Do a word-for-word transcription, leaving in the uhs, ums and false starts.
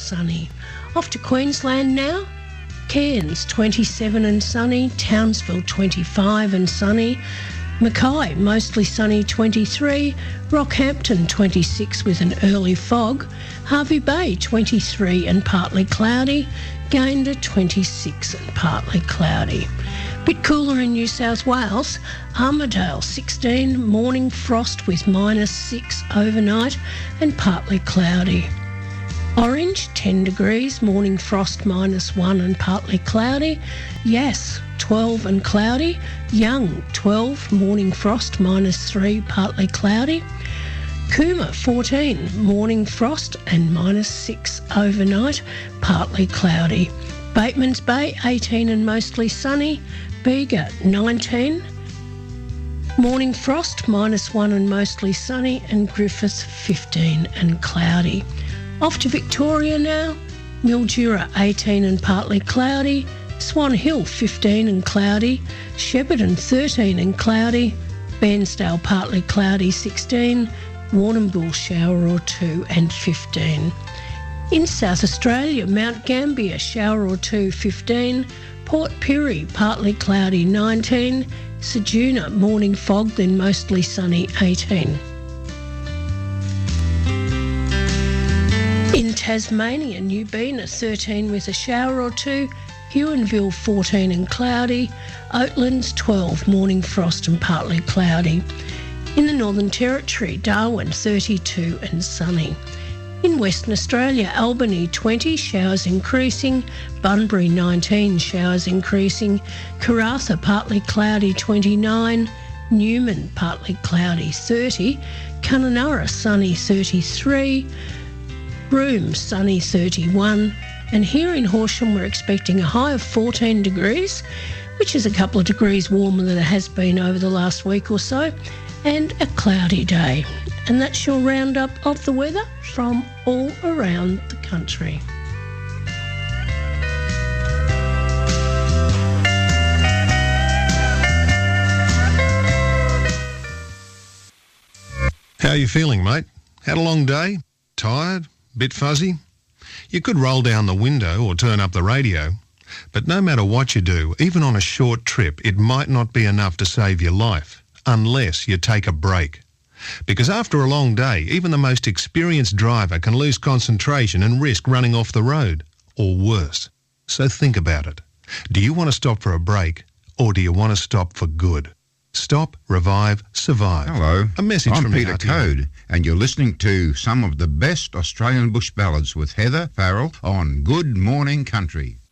sunny. Off to Queensland now. Cairns, twenty-seven and sunny. Townsville, twenty-five and sunny. Mackay, mostly sunny, twenty-three. Rockhampton, twenty-six with an early fog. Hervey Bay, twenty-three and partly cloudy. Gayndah, twenty-six and partly cloudy. Bit cooler in New South Wales. Armidale, sixteen, morning frost with minus six overnight and partly cloudy. Orange, ten degrees, morning frost minus one and partly cloudy. Yass, twelve and cloudy. Young, twelve, morning frost minus three, partly cloudy. Cooma, fourteen, morning frost and minus six overnight, partly cloudy. Batemans Bay, eighteen and mostly sunny. Bega, nineteen, morning frost, minus one and mostly sunny. And Griffith, fifteen and cloudy. Off to Victoria now. Mildura, eighteen and partly cloudy. Swan Hill, fifteen and cloudy. Shepparton, thirteen and cloudy. Bairnsdale, partly cloudy, sixteen. Warrnambool, shower or two and fifteen. In South Australia, Mount Gambier, shower or two, fifteen. Port Pirie, partly cloudy, nineteen. Ceduna, morning fog, then mostly sunny, eighteen. In Tasmania, New Bena, thirteen with a shower or two. Huonville, fourteen and cloudy. Oatlands, twelve, morning frost and partly cloudy. In the Northern Territory, Darwin, thirty-two and sunny. In Western Australia, Albany, twenty, showers increasing. Bunbury, nineteen, showers increasing. Karratha, partly cloudy, twenty-nine. Newman, partly cloudy, thirty. Kununurra, sunny, thirty-three. Broome, sunny, thirty-one. And here in Horsham, we're expecting a high of fourteen degrees, which is a couple of degrees warmer than it has been over the last week or so, and a cloudy day. And that's your roundup of the weather from all around the country. How are you feeling, mate? Had a long day? Tired? Bit fuzzy? You could roll down the window or turn up the radio. But no matter what you do, even on a short trip, it might not be enough to save your life, unless you take a break. Because after a long day, even the most experienced driver can lose concentration and risk running off the road, or worse. So think about it. Do you want to stop for a break, or do you want to stop for good? Stop, revive, survive. Hello, a message I'm from Peter R T O. Code, and you're listening to some of the best Australian bush ballads with Heather Farrell on Good Morning Country.